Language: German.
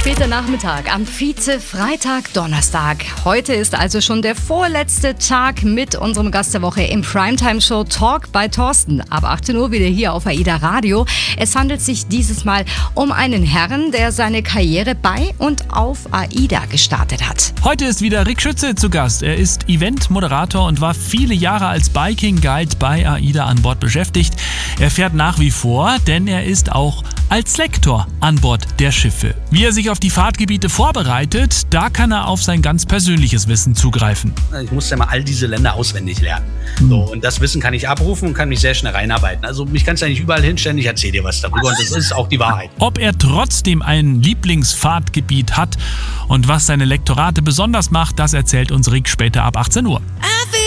Später Nachmittag am Vize-Freitag, Donnerstag. Heute ist also schon der vorletzte Tag mit unserem Gast der Woche im Primetime-Show Talk bei Thorsten. Ab 18 Uhr wieder hier auf AIDA Radio. Es handelt sich dieses Mal um einen Herrn, der seine Karriere bei und auf AIDA gestartet hat. Heute ist wieder Rick Schütze zu Gast. Er ist Event-Moderator und war viele Jahre als Biking-Guide bei AIDA an Bord beschäftigt. Er fährt nach wie vor, denn er ist auch als Lektor an Bord der Schiffe. Wie er sich auf die Fahrtgebiete vorbereitet, da kann er auf sein ganz persönliches Wissen zugreifen. Ich musste ja mal all diese Länder auswendig lernen. So, und das Wissen kann ich abrufen und kann mich sehr schnell reinarbeiten. Also mich kannst du ja nicht überall hinstellen, ich erzähle dir was darüber und das ist auch die Wahrheit. Ob er trotzdem ein Lieblingsfahrtgebiet hat und was seine Lektorate besonders macht, das erzählt uns Rick später ab 18 Uhr.